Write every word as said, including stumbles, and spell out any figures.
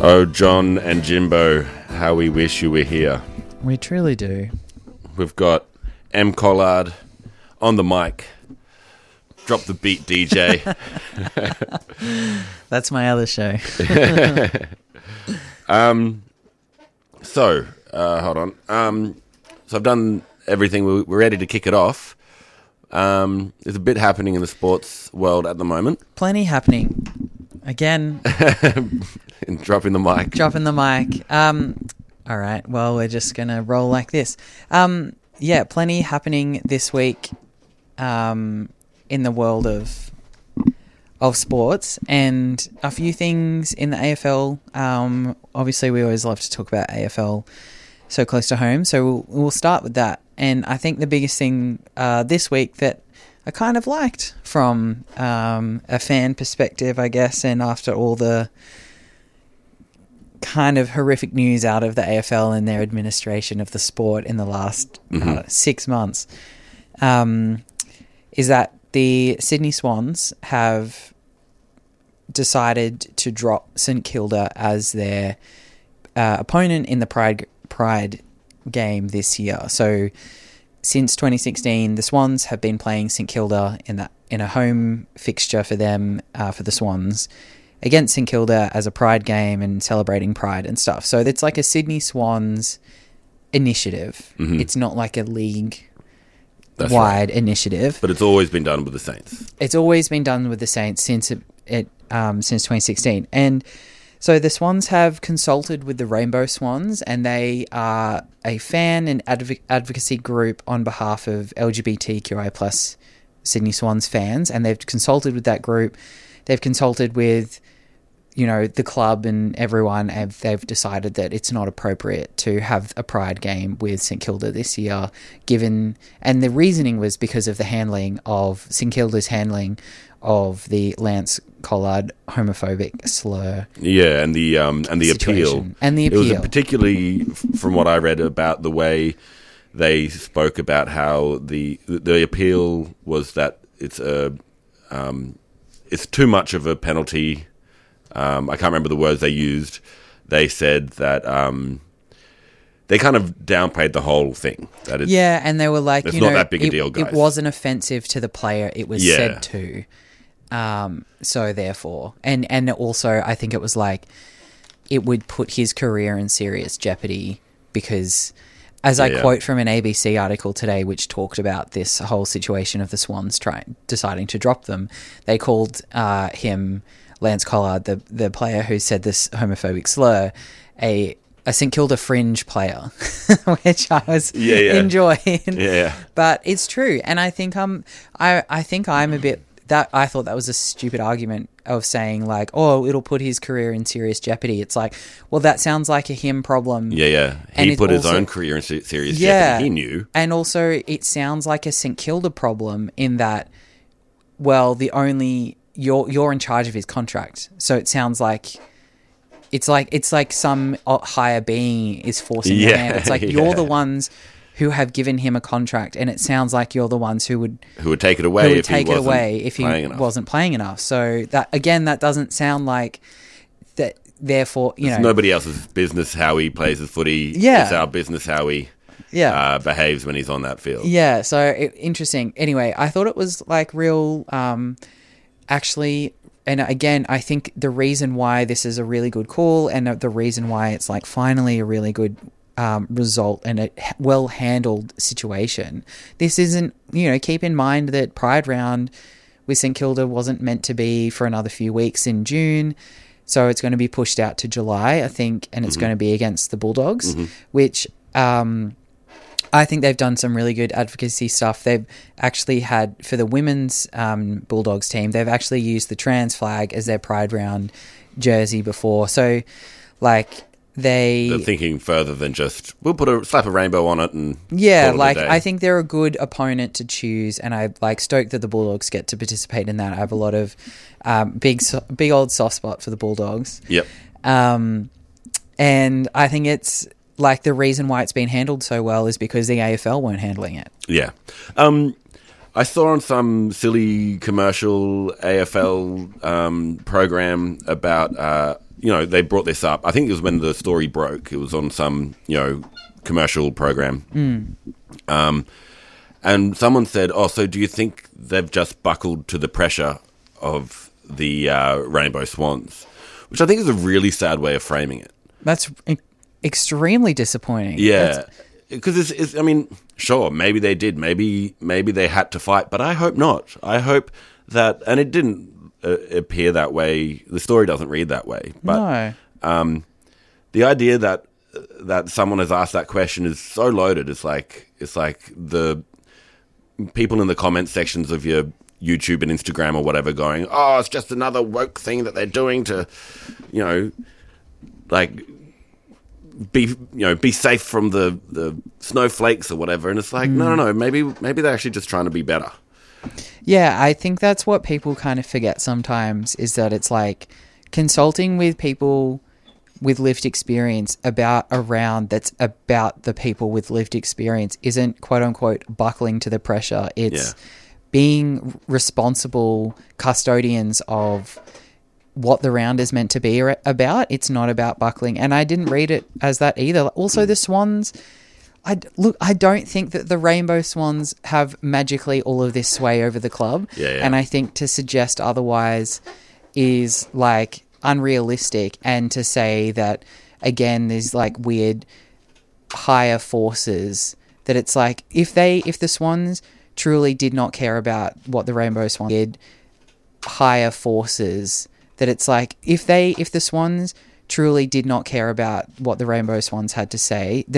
Oh, John and Jimbo, how we wish you were here. We truly do. We've got M. Collard on the mic. Drop the beat, D J. That's my other show. um, so, uh, hold on. Um, so I've done everything. We're we're ready to kick it off. Um, there's a bit happening in the sports world at the moment. Plenty happening. Again. Dropping the mic. Dropping the mic. Um, all right. Well, we're just going to roll like this. Um, yeah, plenty happening this week um, in the world of of sports, and a few things in the A F L. Um, obviously, we always love to talk about A F L so close to home, so we'll, we'll start with that. And I think the biggest thing uh, this week that I kind of liked from um, a fan perspective, I guess, and after all the kind of horrific news out of the A F L and their administration of the sport in the last mm-hmm. uh, six months, um, is that the Sydney Swans have decided to drop St Kilda as their uh, opponent in the Pride Pride game this year. So since twenty sixteen, the Swans have been playing St Kilda in that in a home fixture for them uh, for the Swans against St Kilda as a Pride game and celebrating Pride and stuff. So it's like a Sydney Swans initiative. Mm-hmm. It's not like a league That's wide right. initiative. But it's always been done with the Saints. It's always been done with the Saints since it, it um, since twenty sixteen. And so the Swans have consulted with the Rainbow Swans, and they are a fan and adv- advocacy group on behalf of L G B T Q I plus Sydney Swans fans, and they've consulted with that group. They've consulted with, you know, the club and everyone, and they've decided that it's not appropriate to have a Pride game with St Kilda this year, given, and the reasoning was because of the handling of, St Kilda's handling of the Lance Collard homophobic slur. Yeah, and the um and the situation. appeal. And the appeal. It was particularly, from what I read, about the way they spoke about how the the appeal was that it's a um it's too much of a penalty. Um, I can't remember the words they used. They said that um, they kind of downplayed the whole thing. That it's, yeah, and they were like, it's you not know, that big a it, deal, guys. It wasn't offensive to the player. It was yeah. said to. Um, so therefore, and and also, I think it was like it would put his career in serious jeopardy because, as yeah, I yeah. quote from an A B C article today, which talked about this whole situation of the Swans trying deciding to drop them, they called uh, him. Lance Collard, the the player who said this homophobic slur, a a St Kilda fringe player, which I was yeah, yeah. enjoying. Yeah, but it's true, and I think I'm I I think I'm a bit that I thought that was a stupid argument of saying like, oh, it'll put his career in serious jeopardy. It's like, well, that sounds like a him problem. Yeah, yeah. He and put his also, own career in serious yeah, jeopardy. He knew, and also it sounds like a St Kilda problem in that, well, the only You're you're in charge of his contract, so it sounds like it's like it's like some higher being is forcing yeah, your hand. It's like yeah. you're the ones who have given him a contract, and it sounds like you're the ones who would who would take it away. Who would if take he it away if he enough. wasn't playing enough. So that again, that doesn't sound like that. Therefore, you it's know, nobody else's business how he plays his footy. Yeah, it's our business how he yeah uh, behaves when he's on that field. Yeah. So it, interesting. Anyway, I thought it was like real. Um, Actually, and again, I think the reason why this is a really good call and the reason why it's like finally a really good um, result and a well-handled situation, this isn't, you know, keep in mind that Pride Round with St Kilda wasn't meant to be for another few weeks in June, so it's going to be pushed out to July, I think, and it's mm-hmm. going to be against the Bulldogs, mm-hmm. which... Um, I think they've done some really good advocacy stuff. They've actually had, for the women's um, Bulldogs team, they've actually used the trans flag as their Pride Round jersey before. So, like, they... They're thinking further than just, we'll put a slap a rainbow on it and... Yeah, like, I think they're a good opponent to choose, and I, like, stoked that the Bulldogs get to participate in that. I have a lot of um, big, big old soft spot for the Bulldogs. Yep. Um, and I think it's... Like, the reason why it's been handled so well is because the A F L weren't handling it. Yeah. Um, I saw on some silly commercial A F L um, program about uh, you know, they brought this up. I think it was when the story broke. It was on some, you know, commercial program. Mm. Um, and someone said, oh, so do you think they've just buckled to the pressure of the uh, Rainbow Swans? Which I think is a really sad way of framing it. That's e- extremely disappointing. Yeah. Because it's, it's, I mean, sure, maybe they did. Maybe maybe they had to fight, but I hope not. I hope that, and it didn't uh, appear that way. The story doesn't read that way. But no. um, the idea that that someone has asked that question is so loaded. It's like it's like the people in the comment sections of your YouTube and Instagram or whatever going, oh, it's just another woke thing that they're doing to, you know, like be you know be safe from the, the snowflakes or whatever. And it's like, mm. no, no, no, maybe maybe they're actually just trying to be better. Yeah, I think that's what people kind of forget sometimes, is that it's like consulting with people with lived experience about a round that's about the people with lived experience isn't quote unquote buckling to the pressure. It's Yeah. being responsible custodians of what the round is meant to be about. It's not about buckling. And I didn't read it as that either. Also, the Swans, I, look, I don't think that the Rainbow Swans have magically all of this sway over the club. Yeah, yeah. And I think to suggest otherwise is like unrealistic, and to say that, again, there's like weird higher forces, that it's like if they, if the Swans truly did not care about what the Rainbow Swans did, higher forces, that it's like if they, if the Swans truly did not care about what the Rainbow Swans had to say,